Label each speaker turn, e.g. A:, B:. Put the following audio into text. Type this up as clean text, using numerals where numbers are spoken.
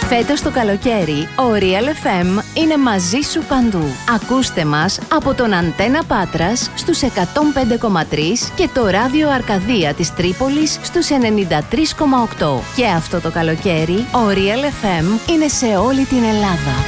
A: Φέτος το καλοκαίρι, ο Real FM είναι μαζί σου παντού. Ακούστε μας από τον Αντένα Πάτρας στους 105,3 και το ράδιο Αρκαδία της Τρίπολης στους 93,8. Και αυτό το καλοκαίρι, ο Real FM είναι σε όλη την Ελλάδα.